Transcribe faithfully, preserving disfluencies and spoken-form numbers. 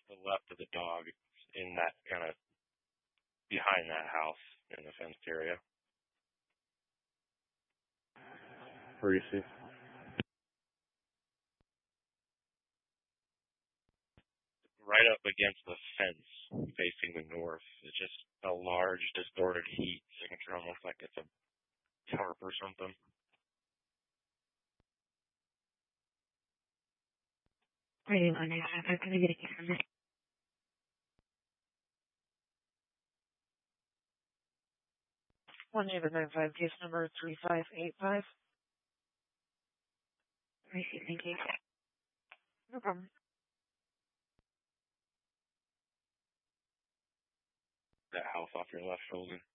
the left of the dog, in that kind of behind that house in the fenced area. Where do you see? Right up against the fence, facing the north. It's just a large, distorted heat signature, almost like it's a tarp or something. Waiting on it. I'm going to get a camera. one eight nine five, case number three five eight five. I see, thank you. No problem. That house off your left shoulder.